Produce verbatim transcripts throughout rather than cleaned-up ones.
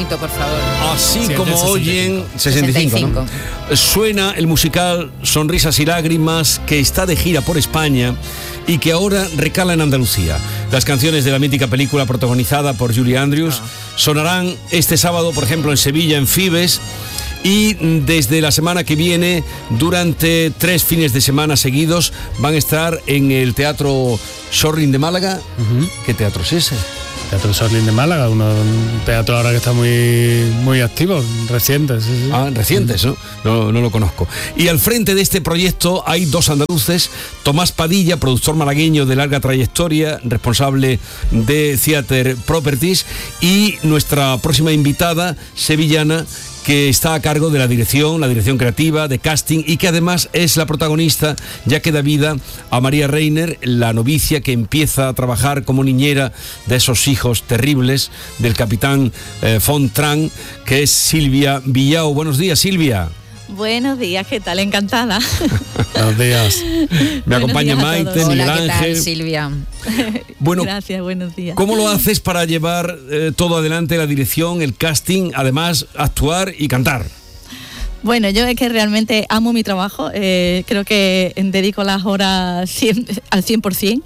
bonito, por favor. Así Sí, como sesenta y cinco. oyen, sesenta y cinco, sesenta y ¿no? Suena el musical Sonrisas y Lágrimas, que está de gira por España y que ahora recala en Andalucía. Las canciones de la mítica película protagonizada por Julie Andrews ah. sonarán este sábado, por ejemplo, en Sevilla, en Fibes, y desde la semana que viene, durante tres fines de semana seguidos, van a estar en el Teatro Schorling de Málaga. Uh-huh. ¿Qué teatro es ese? Teatro Schorling de Málaga, uno, un teatro ahora que está muy, muy activo, reciente. Sí, sí. Ah, recientes, ¿no? ¿no? No lo conozco. Y al frente de este proyecto hay dos andaluces: Tomás Padilla, productor malagueño de larga trayectoria, responsable de Theater Properties, y nuestra próxima invitada, sevillana, que está a cargo de la dirección, la dirección creativa, de casting, y que además es la protagonista, ya que da vida a María Reiner, la novicia que empieza a trabajar como niñera de esos hijos terribles del capitán eh, von Tran, que es Silvia Villao. Buenos días, Silvia. Buenos días, ¿qué tal? Encantada. Buenos días. Me acompaña Maite, Miguel Hola, ¿qué Ángel. tal, Silvia? Bueno, gracias, buenos días. ¿Cómo lo haces para llevar eh, todo adelante, la dirección, el casting, además actuar y cantar? Bueno, yo es que realmente amo mi trabajo, eh, creo que dedico las horas cien, al cien por ciento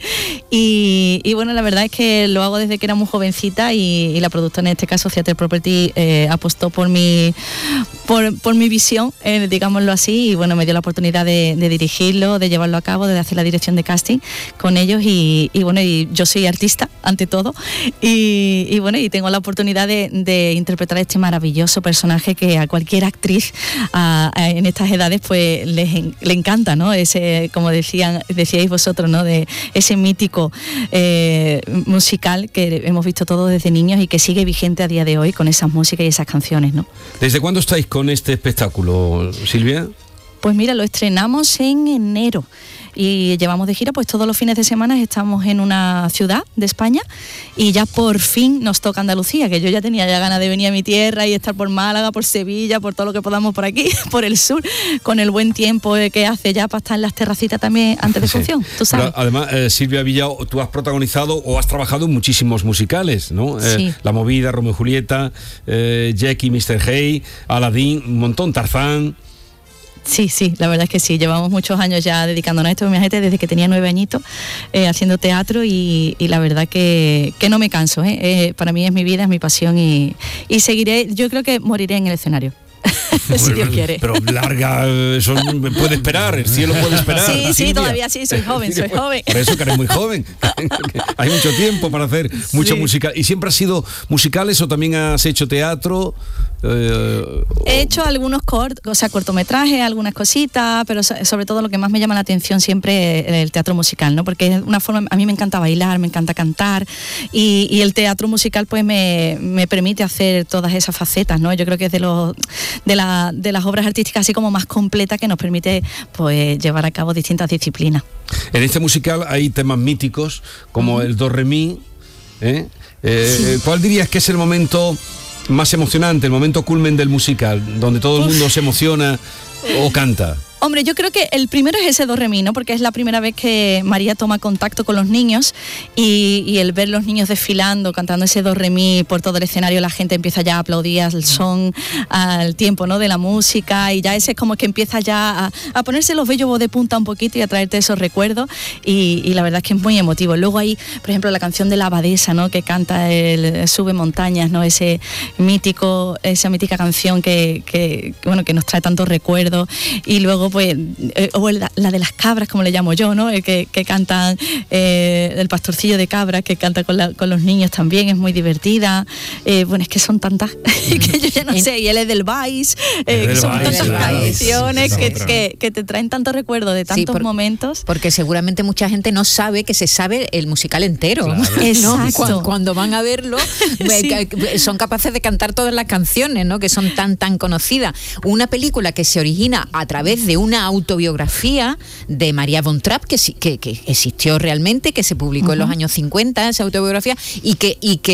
y, y bueno, la verdad es que lo hago desde que era muy jovencita y, y la productora, en este caso Theater Property, eh, apostó por mi, por, por mi visión, eh, digámoslo así, y bueno, me dio la oportunidad de, de dirigirlo, de llevarlo a cabo, de hacer la dirección de casting con ellos y, y bueno, y yo soy artista ante todo y, y bueno, y tengo la oportunidad de, de interpretar a este maravilloso personaje que a cualquier actriz A, a, en estas edades pues les le encanta, ¿no? Ese, como decían, decíais vosotros, ¿no? De ese mítico eh, musical que hemos visto todos desde niños y que sigue vigente a día de hoy con esas músicas y esas canciones, ¿no? ¿Desde cuándo estáis con este espectáculo, Silvia? Pues mira, lo estrenamos en enero y llevamos de gira pues todos los fines de semana, estamos en una ciudad de España y ya por fin nos toca Andalucía, que yo ya tenía ya ganas de venir a mi tierra y estar por Málaga, por Sevilla, por todo lo que podamos por aquí, por el sur, con el buen tiempo que hace ya para estar en las terracitas también antes de función, sí. Tú sabes. Pero además, eh, Silvia Villao, tú has protagonizado o has trabajado en muchísimos musicales, ¿no? Eh, sí. La Movida, Romeo y Julieta, eh, Jackie, mister Hay, Aladdin, un montón, Tarzán. Sí, sí, la verdad es que sí, llevamos muchos años ya dedicándonos a esto, imagínate, desde que tenía nueve añitos eh, haciendo teatro y, y la verdad que, que no me canso, ¿eh? Eh, para mí es mi vida, es mi pasión y, y seguiré, yo creo que moriré en el escenario. Si Dios quiere. Pero larga, eso puede esperar, el cielo puede esperar. Sí, sí, Silvia. todavía sí, soy joven, soy joven. Por eso que eres muy joven. Hay mucho tiempo para hacer sí. mucha música. ¿Y siempre has sido musicales o también has hecho teatro? Eh, He hecho algunos cort, o sea, cortometrajes, algunas cositas, pero sobre todo lo que más me llama la atención siempre es el teatro musical, ¿no? Porque es una forma, a mí me encanta bailar, me encanta cantar y, y el teatro musical pues me, me permite hacer todas esas facetas, ¿no? Yo creo que es de los de, la, de las obras artísticas así como más completas que nos permite pues llevar a cabo distintas disciplinas. En este musical hay temas míticos como uh-huh. el Do Re Mi, ¿eh? Eh, sí. ¿Cuál dirías que es el momento más emocionante, el momento culmen del musical, donde todo el mundo Uf. se emociona o canta? Hombre, yo creo que el primero es ese Do Re Mi, ¿no? Porque es la primera vez que María toma contacto con los niños y, y el ver los niños desfilando, cantando ese Do Re Mi por todo el escenario, la gente empieza ya a aplaudir al son, al tiempo, ¿no? De la música y ya ese es como que empieza ya a, a ponerse los vellos de punta un poquito y a traerte esos recuerdos y, y la verdad es que es muy emotivo. Luego hay, por ejemplo, la canción de La Abadesa, ¿no? Que canta el Sube Montañas, ¿no? Ese mítico, esa mítica canción que, que, que bueno, que nos trae tantos recuerdos y luego pues, eh, o la, la de las cabras, como le llamo yo, ¿no? Eh, que, que cantan eh, el pastorcillo de cabras, que canta con, la, con los niños también, es muy divertida. Eh, bueno, es que son tantas que yo ya no sé, y él es del Vice, eh, que son tantas canciones que, que, que te traen tantos recuerdos de tantos sí, por, momentos. Porque seguramente mucha gente no sabe que se sabe el musical entero. Claro. Exacto. Cuando, cuando van a verlo, sí. son capaces de cantar todas las canciones, ¿no? Que son tan, tan conocidas. Una película que se origina a través de una autobiografía de María von Trapp, que, que, que existió realmente, que se publicó uh-huh. en los años cincuenta, esa autobiografía, y que, y que